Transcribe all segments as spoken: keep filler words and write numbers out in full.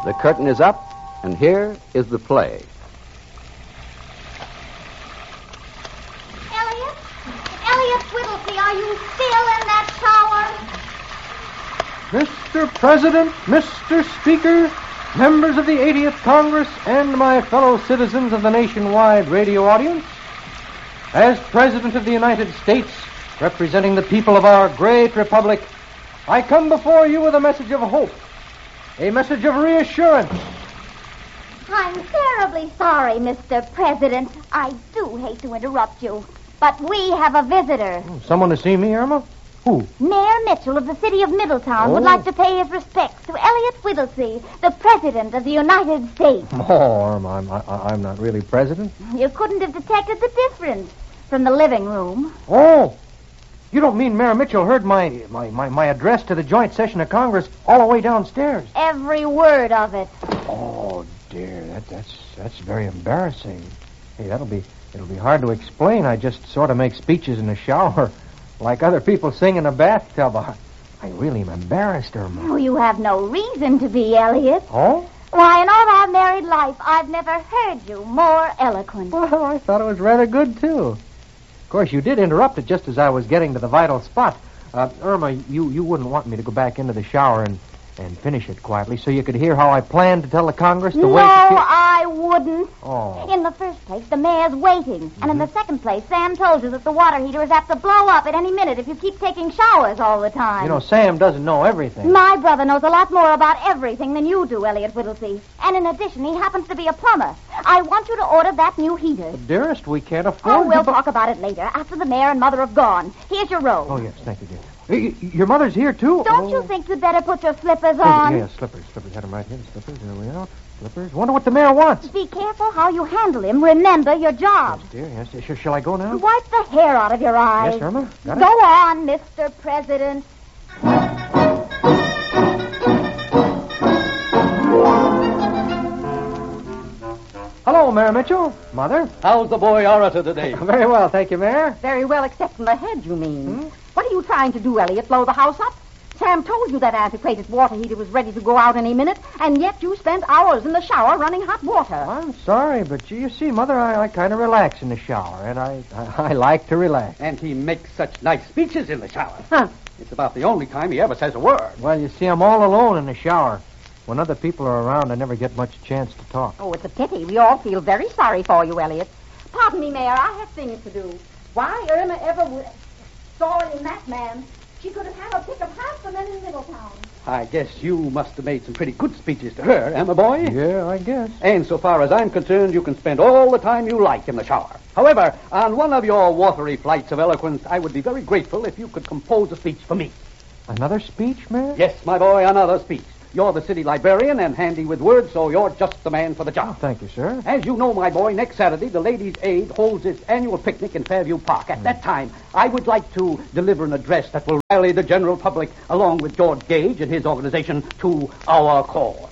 The curtain is up, and here is the play. Elliot? Elliot Whittlesey, are you still in that shower? Mister President, Mister Speaker, members of the eightieth Congress, and my fellow citizens of the nationwide radio audience, as President of the United States, representing the people of our great republic, I come before you with a message of hope, a message of reassurance. I'm terribly sorry, Mister President. I do hate to interrupt you, but we have a visitor. Someone to see me, Irma? Who? Mayor Mitchell of the city of Middletown Oh. would like to pay his respects to Elliot Whittlesey, the President of the United States. Oh, Irma, I'm, I, I'm not really president. You couldn't have detected the difference from the living room. Oh, you don't mean Mayor Mitchell heard my, my, my, my address to the joint session of Congress all the way downstairs? Every word of it. Oh, dear, that, that's that's very embarrassing. Hey, that'll be it'll be hard to explain. I just sort of make speeches in the shower, like other people sing in a bathtub. I, I really am embarrassed, Irma. Oh, you have no reason to be, Elliot. Oh? Why, in all our married life, I've never heard you more eloquent. Well, I thought it was rather good, too. Of course, you did interrupt it just as I was getting to the vital spot. Uh, Irma, you, you wouldn't want me to go back into the shower and, and finish it quietly so you could hear how I planned to tell the Congress the no, way... No, I wouldn't. Oh. In the first place, the mayor's waiting. Mm-hmm. And in the second place, Sam told you that the water heater is apt to blow up at any minute if you keep taking showers all the time. You know, Sam doesn't know everything. My brother knows a lot more about everything than you do, Elliot Whittlesey. And in addition, he happens to be a plumber. I want you to order that new heater. But dearest, we can't afford... Oh, we'll to... talk about it later, after the mayor and mother have gone. Here's your robe. Oh, yes, thank you, dear. Y- Your mother's here, too? Don't oh. you think you'd better put your slippers Oh, on? yeah, slippers. Slippers. Had them right here. Slippers. There we are. Slippers. Wonder what the mayor wants. Be careful how you handle him. Remember your job. Yes, dear. Yes. Sh- shall I go now? Wipe the hair out of your eyes. Yes, Irma. Got it? Go on, Mister President. Hello, Mayor Mitchell. Mother. How's the boy orator today? Very well, thank you, Mayor. Very well, except in the head, you mean. Hmm? What are you trying to do, Elliot? Blow the house up? Sam told you that antiquated water heater was ready to go out any minute, and yet you spent hours in the shower running hot water. I'm sorry, but you, you see, Mother, I, I kind of relax in the shower, and I, I, I like to relax. And he makes such nice speeches in the shower. Huh. It's about the only time he ever says a word. Well, you see, I'm all alone in the shower. When other people are around, I never get much chance to talk. Oh, it's a pity. We all feel very sorry for you, Elliot. Pardon me, Mayor. I have things to do. Why Irma ever w- saw in that man, she could have had a pick of half the men in Middletown. I guess you must have made some pretty good speeches to her, eh, my boy? Yeah, I guess. And so far as I'm concerned, you can spend all the time you like in the shower. However, on one of your watery flights of eloquence, I would be very grateful if you could compose a speech for me. Another speech, Mayor? Yes, my boy, another speech. You're the city librarian and handy with words, so you're just the man for the job. Oh, thank you, sir. As you know, my boy, next Saturday, the Ladies' Aid holds its annual picnic in Fairview Park. At that time, I would like to deliver an address that will rally the general public, along with George Gage and his organization, to our cause.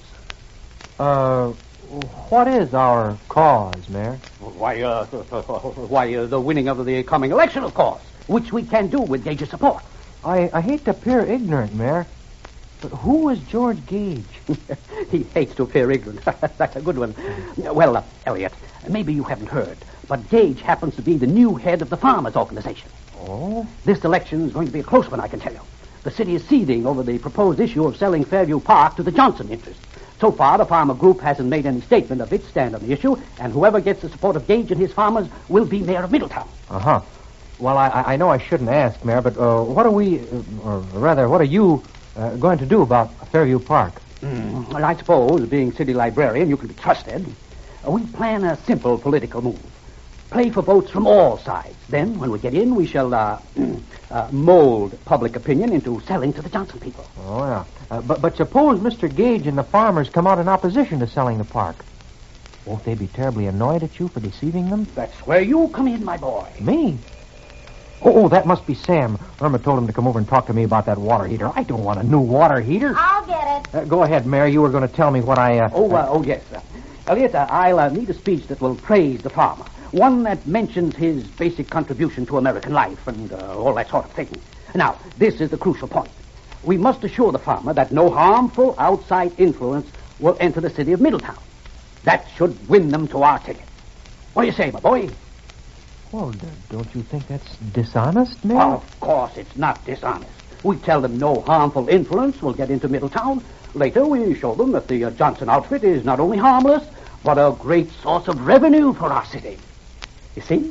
Uh, what is our cause, Mayor? Why, uh, why, uh, the winning of the coming election, of course, which we can do with Gage's support. I, I hate to appear ignorant, Mayor, but who is George Gage? He hates to appear ignorant. That's a good one. Well, uh, Elliot, maybe you haven't heard, but Gage happens to be the new head of the Farmers Organization. Oh? This election is going to be a close one, I can tell you. The city is seething over the proposed issue of selling Fairview Park to the Johnson interest. So far, the farmer group hasn't made any statement of its stand on the issue, and whoever gets the support of Gage and his farmers will be mayor of Middletown. Uh-huh. Well, I, I know I shouldn't ask, Mayor, but uh, what are we, uh, or rather, what are you uh, going to do about Fairview Park? Mm, well, I suppose, being city librarian, you can be trusted. Uh, we plan a simple political move. Play for votes from all sides. Then, when we get in, we shall uh, uh, mold public opinion into selling to the Johnson people. Oh, yeah. Uh, but, but suppose Mister Gage and the farmers come out in opposition to selling the park. Won't they be terribly annoyed at you for deceiving them? That's where you come in, my boy. Me? Oh, oh, that must be Sam. Irma told him to come over and talk to me about that water heater. I don't want a new water heater. I'll get it. Uh, go ahead, Mary. You were going to tell me what I... Uh, Oh, uh, oh, yes. Uh, Elliot, uh, I'll uh, need a speech that will praise the farmer. One that mentions his basic contribution to American life and uh, all that sort of thing. Now, this is the crucial point. We must assure the farmer that no harmful outside influence will enter the city of Middletown. That should win them to our ticket. What do you say, my boy? Well, d- don't you think that's dishonest, Mayor? Of course it's not dishonest. We tell them no harmful influence will get into Middletown. Later, we show them that the uh, Johnson outfit is not only harmless, but a great source of revenue for our city. You see?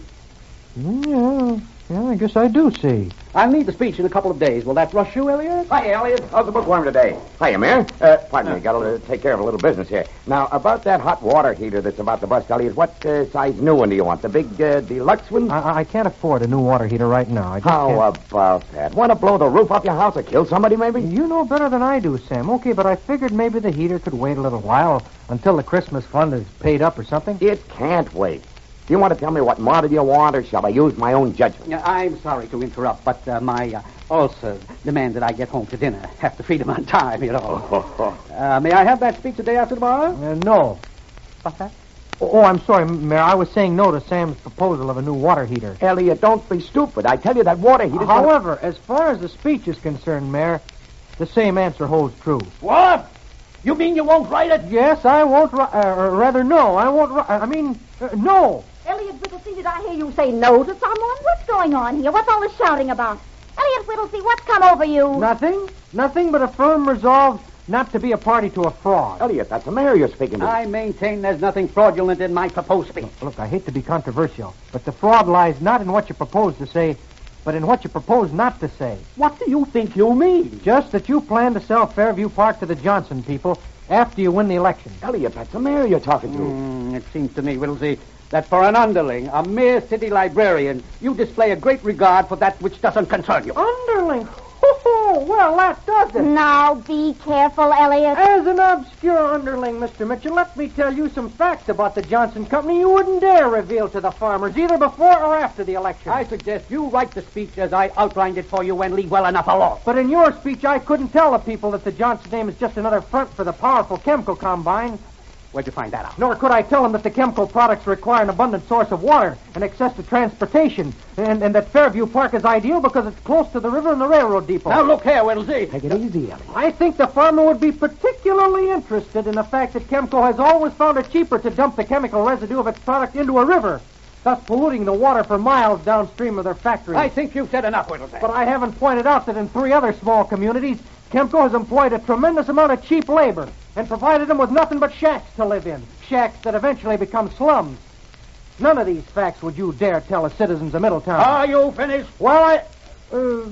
Yeah, yeah, I guess I do see. I'll need the speech in a couple of days. Will that rush you, Elliot? Hi, Elliot. How's the bookworm today? Hiya, Mayor. Uh, pardon me, got to uh, take care of a little business here. Now, about that hot water heater that's about to bust, Elliot, what uh, size new one do you want? The big uh, deluxe one? I, I can't afford a new water heater right now. I just How can't... about that? Want to blow the roof off your house or kill somebody, maybe? You know better than I do, Sam. Okay, but I figured maybe the heater could wait a little while until the Christmas fund is paid up or something. It can't wait. Do you want to tell me what model you want, or shall I use my own judgment? Yeah, I'm sorry to interrupt, but uh, my uh, ulcers demand that I get home to dinner. Have to feed them on time, you know. uh, may I have that speech the day after tomorrow? Uh, no. What's that? Oh, oh, I'm sorry, Mayor. I was saying no to Sam's proposal of a new water heater. Elliot, don't be stupid. I tell you that water heater... However, as far as the speech is concerned, Mayor, the same answer holds true. What? You mean you won't write it? Yes, I won't... Ri- uh, or rather, no. I won't... Ri- I mean, uh, no. Elliot Whittlesey, did I hear you say no to someone? What's going on here? What's all this shouting about? Elliot Whittlesey, what's come over you? Nothing. Nothing but a firm resolve not to be a party to a fraud. Elliot, that's the mayor you're speaking to. I maintain there's nothing fraudulent in my proposed speech. Look, I hate to be controversial, but the fraud lies not in what you propose to say, but in what you propose not to say. What do you think you mean? Just that you plan to sell Fairview Park to the Johnson people after you win the election. Elliot, that's the mayor you're talking to. Mm, it seems to me, Whittlesey, that for an underling, a mere city librarian, you display a great regard for that which doesn't concern you. Underling? Oh, well, that does it. Now, be careful, Elliot. As an obscure underling, Mister Mitchell, let me tell you some facts about the Johnson Company you wouldn't dare reveal to the farmers, either before or after the election. I suggest you write the speech as I outlined it for you and leave well enough alone. But in your speech, I couldn't tell the people that the Johnson name is just another front for the powerful chemical combine. Where'd you find that out? Nor could I tell them that the chemical products require an abundant source of water and access to transportation, and, and that Fairview Park is ideal because it's close to the river and the railroad depot. Now, look here, Whittlesey. Take it easy, Elliot. I think the farmer would be particularly interested in the fact that Chemco has always found it cheaper to dump the chemical residue of its product into a river, thus polluting the water for miles downstream of their factories. I think you've said enough, Whittlesey. But I haven't pointed out that in three other small communities, Chemco has employed a tremendous amount of cheap labor and provided them with nothing but shacks to live in, shacks that eventually become slums. None of these facts would you dare tell the citizens of Middletown. Are you finished? Well, I... Uh,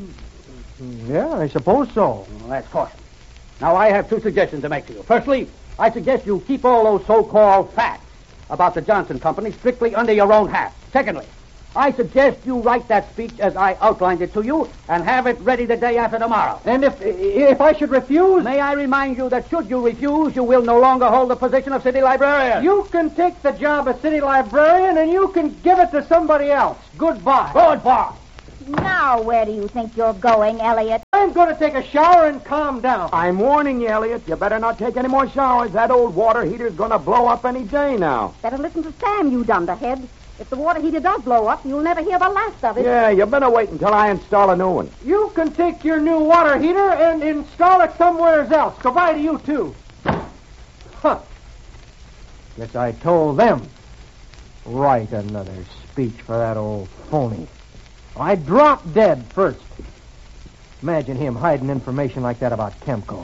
yeah, I suppose so. Well, that's caution. Now, I have two suggestions to make to you. Firstly, I suggest you keep all those so-called facts about the Johnson Company strictly under your own hat. Secondly, I suggest you write that speech as I outlined it to you and have it ready the day after tomorrow. And if if I should refuse... May I remind you that should you refuse, you will no longer hold the position of city librarian. You can take the job of city librarian and you can give it to somebody else. Goodbye. Goodbye. Now, where do you think you're going, Elliot? I'm going to take a shower and calm down. I'm warning you, Elliot. You better not take any more showers. That old water heater's going to blow up any day now. Better listen to Sam, you dunderhead. If the water heater does blow up, you'll never hear the last of it. Yeah, you better wait until I install a new one. You can take your new water heater and install it somewhere else. Goodbye to you, too. Huh. Guess I told them. Write another speech for that old phony. I drop dead first. Imagine him hiding information like that about Chemco.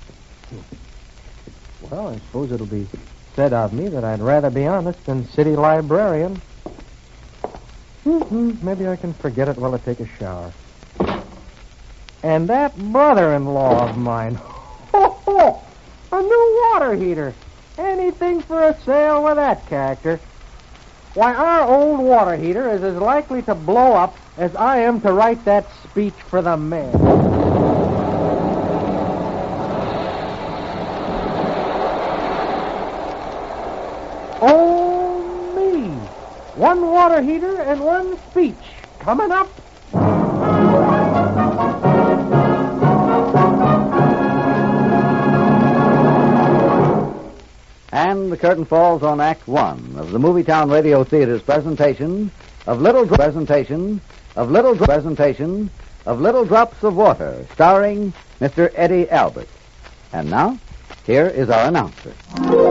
Well, I suppose it'll be said of me that I'd rather be honest than city librarian. Mm-hmm. Maybe I can forget it while I take a shower. And that brother-in-law of mine. Ho, ho! A new water heater. Anything for a sale with that character. Why, our old water heater is as likely to blow up as I am to write that speech for the mayor. Oh, me. One water heater and one speech coming up. And the curtain falls on Act One of the Movietown Radio Theater's presentation of Little Dro- presentation of Little Dro- presentation of Little Drops of Water, starring Mister Eddie Albert. And now, Here is our announcer.